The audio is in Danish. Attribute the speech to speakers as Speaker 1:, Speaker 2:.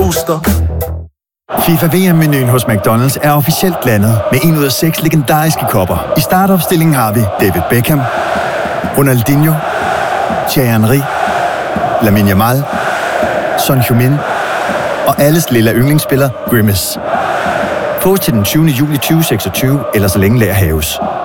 Speaker 1: booster.
Speaker 2: FIFA VM-menuen hos McDonald's er officielt landet med 1 ud af 6 legendariske kopper. I startopstillingen har vi David Beckham, Ronaldinho, Thierry Henry, Lamine Yamal, Son Heung-min og alles lille yndlingsspiller Grimace. Få til den 20. juli 2026, eller så længe lager haves.